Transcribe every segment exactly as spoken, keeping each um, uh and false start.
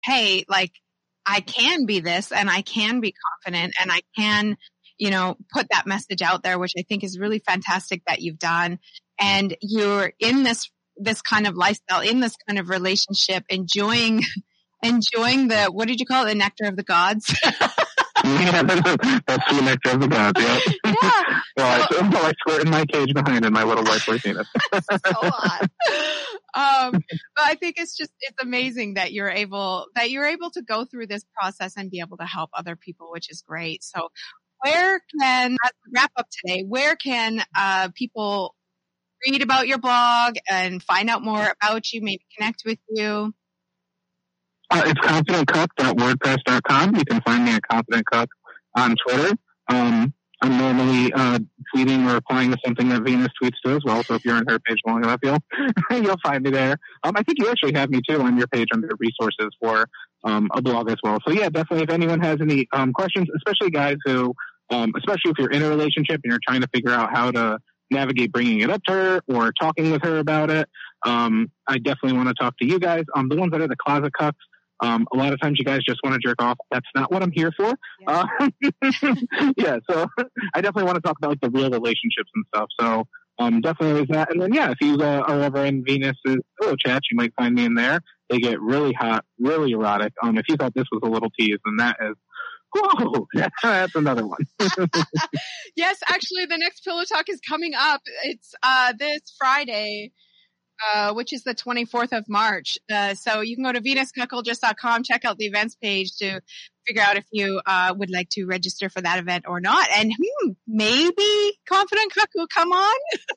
hey, like I can be this and I can be confident and I can, you know, put that message out there, which I think is really fantastic that you've done. And you're in this, this kind of lifestyle, in this kind of relationship, enjoying, enjoying the, what did you call it? The nectar of the gods. Yeah, that's the nectar of the gods, yeah. Yeah. Well, so, I, I squirt in my cage behind in my little white boy penis. So hot. Um, but I think it's just, it's amazing that you're able, that you're able to go through this process and be able to help other people, which is great. So where can, as we wrap up today, where can, uh, people read about your blog and find out more about you, maybe connect with you? Uh, it's confident cuck dot wordpress dot com. You can find me at Confident Cuck on Twitter. Um, I'm normally uh, tweeting or replying to something that Venus tweets to as well. So if you're on her page long enough, you'll you'll find me there. Um, I think you actually have me too on your page under resources for um, a blog as well. So yeah, definitely. If anyone has any um, questions, especially guys who, um, especially if you're in a relationship and you're trying to figure out how to navigate bringing it up to her or talking with her about it, um, I definitely want to talk to you guys. Um, the ones that are the closet cucks. Um, a lot of times you guys just want to jerk off. That's not what I'm here for. Yeah, uh, yeah so I definitely want to talk about like the real relationships and stuff. So um, definitely is that. And then, yeah, if you uh, are ever in Venus's pillow chats, you might find me in there. They get really hot, really erotic. Um, if you thought this was a little tease, then that is, whoa, that's another one. Yes, actually, the next Pillow Talk is coming up. It's uh, this Friday. Uh, which is the twenty-fourth of March. Uh, so you can go to venus cuckoldress dot com, check out the events page to figure out if you uh, would like to register for that event or not. And hmm, maybe Confident Cuck will come on.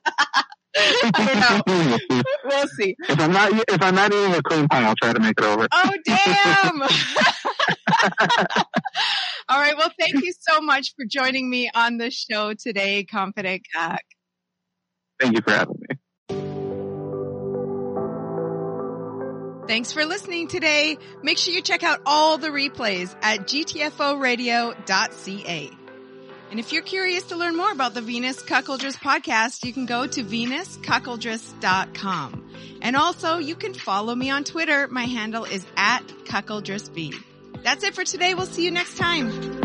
I don't know. We'll see. If I'm not, if I'm not eating a cream pie, I'll try to make it over. Oh, damn. All right. Well, thank you so much for joining me on the show today, Confident Cuck. Thank you for having me. Thanks for listening today. Make sure you check out all the replays at g t f o radio dot c a. And if you're curious to learn more about the Venus Cuckoldress podcast, you can go to venus cuckoldress dot com. And also, you can follow me on Twitter. My handle is at cuckoldressb. That's it for today. We'll see you next time.